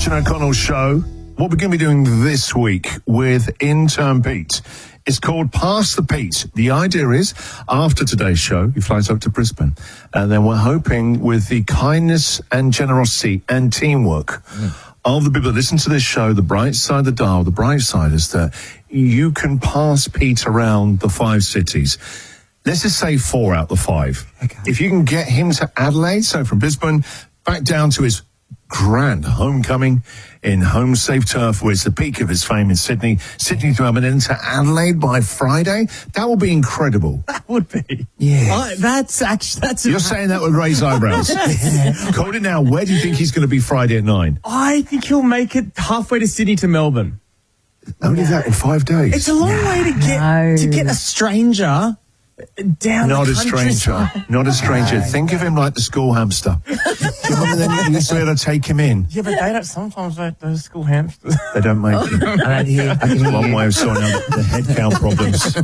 Christian O'Connell Show. What we're going to be doing this week with intern Pete is called Pass the Pete. The idea is, after today's show, he flies up to Brisbane, and then we're hoping with the kindness and generosity and teamwork of the people that listen to this show, the bright side of the dial, the bright side is that you can pass Pete around the 5 cities. Let's just say 4 out the 5. Okay. If you can get him to Adelaide, so from Brisbane back down to his grand homecoming in home safe turf, where it's the peak of his fame in Sydney to Melbourne, and to Adelaide by Friday, that will be incredible. That would be. Yeah. That's You're saying that with raised eyebrows. Call it now. Where do you think he's going to be Friday at 9? I think he'll make it halfway to Sydney to Melbourne. Only that in 5 days. It's a long way to get a stranger down Not the a stranger. Not a stranger. Think of him like the school hamster. Do you remember then you used to be able to take him in? Yeah, but they don't. Sometimes those school hamsters. They don't make him. I don't hear. I can hear One you. way of sorting out the head count problems.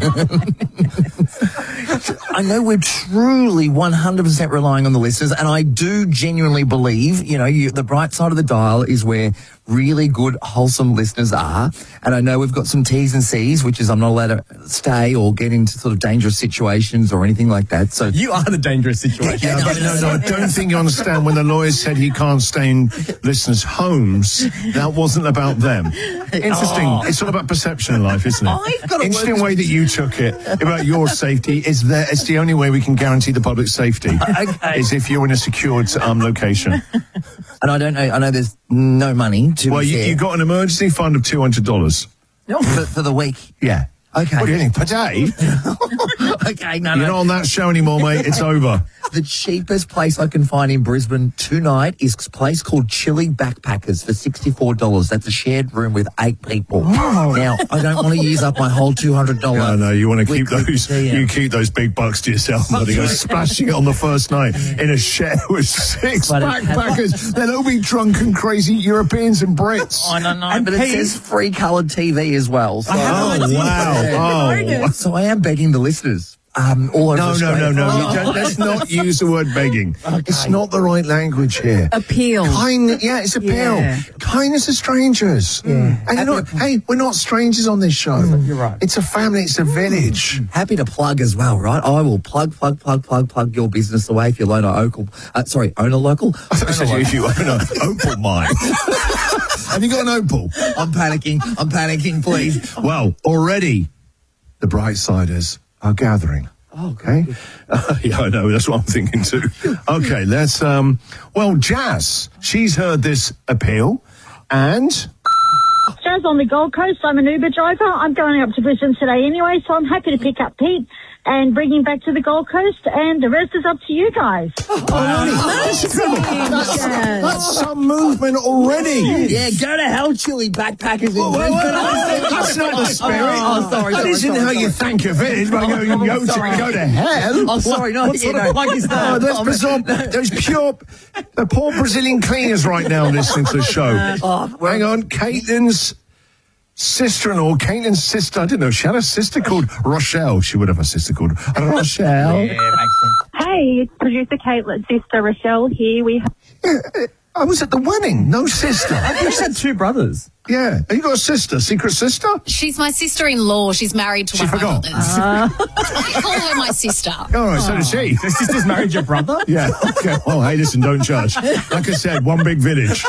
I know we're truly 100% relying on the listeners, and I do genuinely believe, the bright side of the dial is where really good, wholesome listeners are. And I know we've got some T's and C's, which is I'm not allowed to stay or get into sort of dangerous situations or anything like that. So You are the dangerous situation. No, I don't think you understand when the lawyers said he can't stay in listeners' homes. That wasn't about them. Interesting. It's all about perception in life, isn't it? I've got to Interesting work- way that you took it about your safety is that it's the only way we can guarantee the public safety is if you're in a secured location. And I don't know. I know there's no money to. Well, be fair. you got an emergency fund of $200. for the week. Yeah. Okay. What do you think? Per day? Okay, no. You're not on that show anymore, mate. It's over. The cheapest place I can find in Brisbane tonight is a place called Chili Backpackers for $64. That's a shared room with 8 people. Oh. Now, I don't want to use up my whole $200. No, you want to keep weekly those. DM. You keep those big bucks to yourself. Buddy. Go splashing it on the first night in a shed with 6 But it- backpackers. They'll all be drunken, crazy Europeans and Brits. I don't know, And but it Pete- says free coloured TV as well. So, Oh wow! Oh. so I am begging the listeners. All over No. Australia. You don't, let's not use the word begging. It's not the right language here. Appeal. It's appeal. Yeah. Kindness to strangers. And we're not strangers on this show. You're right. It's a family. It's a village. Happy to plug as well, right? I will plug your business away if you own a local. Own a local. I said if you own an opal mine. Have you got an opal? I'm panicking, please. Well, already the bright siders are gathering. Okay. Yeah, I know. That's what I'm thinking too. Okay, let's. Jazz. She's heard this appeal, and Jazz on the Gold Coast. I'm an Uber driver. I'm going up to Brisbane today anyway, so I'm happy to pick up Pete and bring him back to the Gold Coast, and the rest is up to you guys. that's incredible. That's some movement already. Yeah, go to hell, Chili Backpackers in Brisbane. That's not the spirit. Oh, sorry. That isn't how you thank a village by going go to hell. Oh, sorry, no. What sort of plug is that? Oh, there's bizarre. There's the poor Brazilian cleaners right now listening to the show. Hang on, Caitlin's sister-in-law, Caitlin's sister. I didn't know she had a sister called Rochelle. She would have a sister called Rochelle. Hey, it's producer Caitlin's sister Rochelle here. I was at the wedding. No sister. I think she had 2 brothers. Yeah. Have you got a sister? Secret sister? She's my sister-in-law. She's married to She one forgot. of my brothers. I call her my sister. All right, so does she. Your sister's married your brother? Yeah. Okay. Oh, hey, listen, don't judge. Like I said, one big village.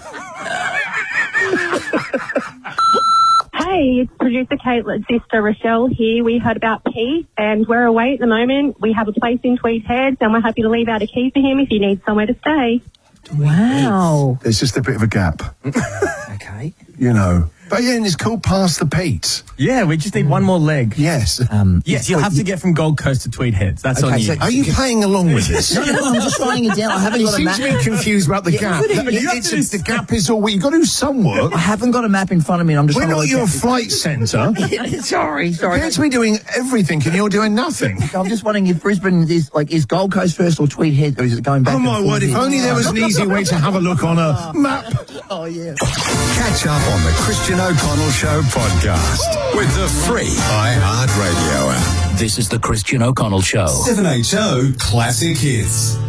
Hey, it's producer Caitlin's sister Rochelle here. We heard about Pete and we're away at the moment. We have a place in Tweed Heads and we're happy to leave out a key for him if he needs somewhere to stay. Wow. There's just a bit of a gap, Okay. you know. But yeah, and it's called Pass the Pete. Yeah, we just need one more leg. Yes. Yes, you'll have to get from Gold Coast to Tweed Heads. That's Okay, on you. so- Are you playing along with this? No, I'm just writing it down. I haven't You got a seem map. to be confused about the gap. you have to The gap is all. You've got to do some work. I haven't got a map in front of me. And I'm just We're trying not to your work flight centre. out- Sorry. You're to be doing everything and you're doing nothing. I'm just wondering if Brisbane is Gold Coast first or Tweed Heads, or is it going back? Oh and my forth word, if here? only there was an easy way to have a look on a map. Oh yeah. Catch up on the Christian O'Connell Show podcast with the free iHeartRadio app. This is the Christian O'Connell Show. 7HO Classic Hits.